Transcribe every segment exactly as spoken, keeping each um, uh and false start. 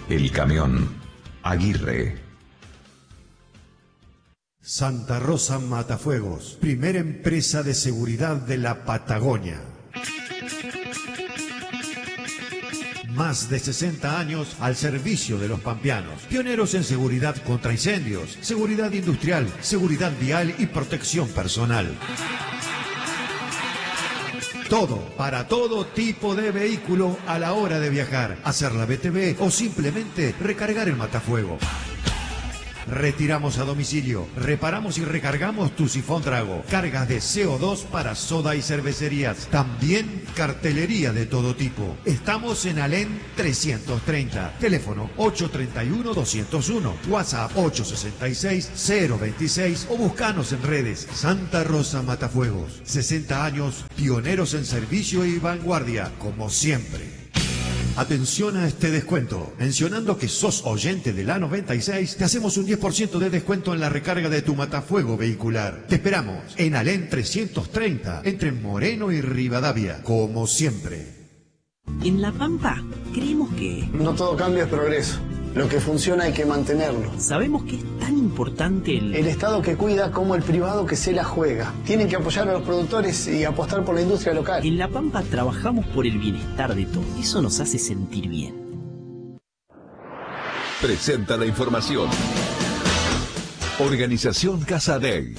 El Camión, Aguirre. Santa Rosa Matafuegos, primera empresa de seguridad de la Patagonia. Más de sesenta años al servicio de los pampeanos. Pioneros en seguridad contra incendios, seguridad industrial, seguridad vial y protección personal. Todo, para todo tipo de vehículo a la hora de viajar, hacer la B T V o simplemente recargar el matafuego. Retiramos a domicilio, reparamos y recargamos tu sifón Drago, cargas de C O dos para soda y cervecerías, también cartelería de todo tipo. Estamos en Alén trescientos treinta, teléfono ocho tres uno, dos cero uno, WhatsApp ocho seis seis, cero veintiséis o buscanos en redes. Santa Rosa Matafuegos, sesenta años, pioneros en servicio y vanguardia, como siempre. Atención a este descuento. Mencionando que sos oyente de la noventa y seis, te hacemos un diez por ciento de descuento en la recarga de tu matafuego vehicular. Te esperamos en Alén trescientos treinta, entre Moreno y Rivadavia, como siempre. En La Pampa, creemos que... No todo cambio es progreso. Lo que funciona hay que mantenerlo. Sabemos que es tan importante el... El Estado que cuida como el privado que se la juega. Tienen que apoyar a los productores y apostar por la industria local. En La Pampa trabajamos por el bienestar de todos. Eso nos hace sentir bien. Presenta la información. Organización Casadei.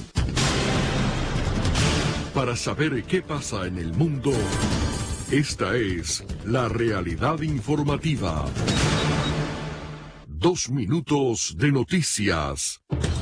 Para saber qué pasa en el mundo, esta es la realidad informativa. Dos minutos de noticias.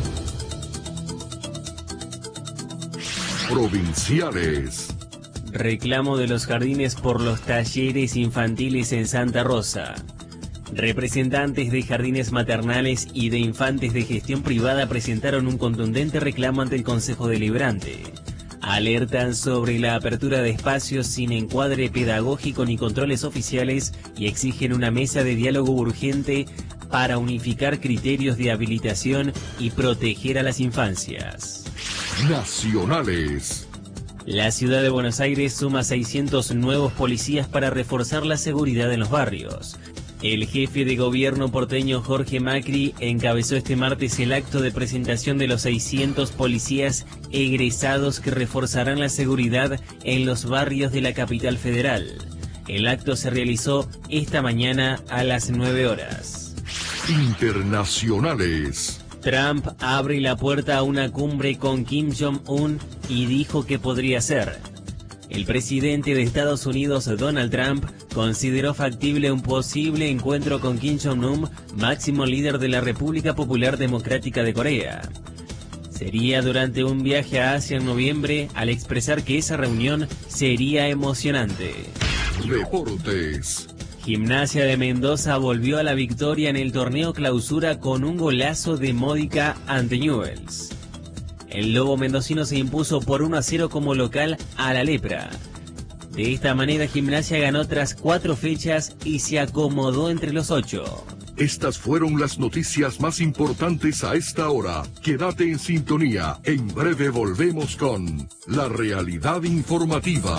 Provinciales. Reclamo de los jardines por los talleres infantiles en Santa Rosa. Representantes de jardines maternales y de infantes de gestión privada presentaron un contundente reclamo ante el Consejo Deliberante. Alertan sobre la apertura de espacios sin encuadre pedagógico ni controles oficiales y exigen una mesa de diálogo urgente para unificar criterios de habilitación y proteger a las infancias. Nacionales. La ciudad de Buenos Aires suma seiscientos nuevos policías para reforzar la seguridad en los barrios. El jefe de gobierno porteño Jorge Macri encabezó este martes el acto de presentación de los seiscientos policías egresados que reforzarán la seguridad en los barrios de la capital federal. El acto se realizó esta mañana a las nueve horas. Internacionales. Trump abre la puerta a una cumbre con Kim Jong-un y dijo que podría ser. El presidente de Estados Unidos, Donald Trump, consideró factible un posible encuentro con Kim Jong-un, máximo líder de la República Popular Democrática de Corea. Sería durante un viaje a Asia en noviembre, al expresar que esa reunión sería emocionante. Deportes. Gimnasia de Mendoza volvió a la victoria en el torneo clausura con un golazo de Módica ante Newell's. El Lobo mendocino se impuso por uno a cero como local a la Lepra. De esta manera Gimnasia ganó tras cuatro fechas y se acomodó entre los ocho. Estas fueron las noticias más importantes a esta hora. Quédate en sintonía. En breve volvemos con La Realidad Informativa.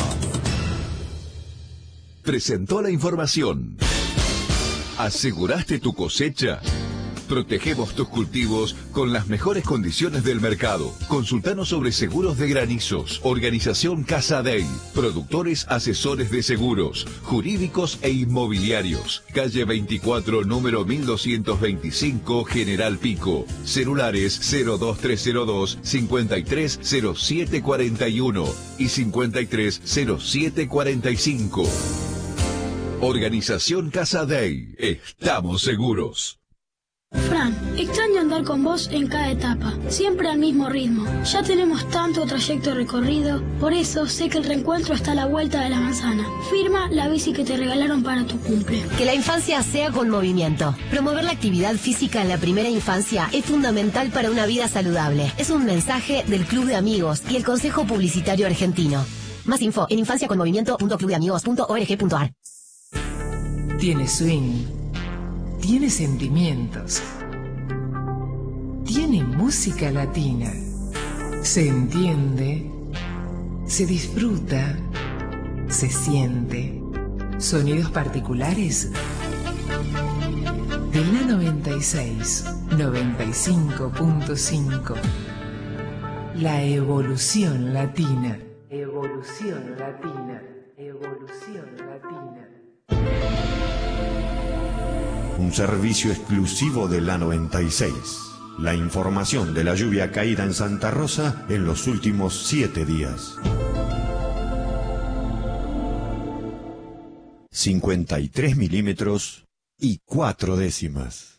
Presentó la información. ¿Aseguraste tu cosecha? Protegemos tus cultivos con las mejores condiciones del mercado. Consultanos sobre seguros de granizos. Organización Casadei. Productores asesores de seguros, jurídicos e inmobiliarios. Calle veinticuatro, número mil doscientos veinticinco, General Pico. Celulares cero dos tres cero dos, cincuenta y tres cero siete cuarenta y uno y cincuenta y tres cero siete cuarenta y cinco. Organización Casadei. Estamos seguros. Fran, extraño andar con vos en cada etapa, siempre al mismo ritmo. Ya tenemos tanto trayecto recorrido, por eso sé que el reencuentro está a la vuelta de la manzana. Firma la bici que te regalaron para tu cumple. Que la infancia sea con movimiento. Promover la actividad física en la primera infancia es fundamental para una vida saludable. Es un mensaje del Club de Amigos y el Consejo Publicitario Argentino. Más info en infancia con movimiento punto club de amigos punto org punto ar. Tiene swing. Tiene sentimientos. Tiene música latina. Se entiende. Se disfruta. Se siente. Sonidos particulares. de la noventa y seis, noventa y cinco punto cinco. La evolución latina. Evolución latina. Evolución latina. Un servicio exclusivo de la noventa y seis. La información de la lluvia caída en Santa Rosa en los últimos siete días. cincuenta y tres milímetros y cuatro décimas.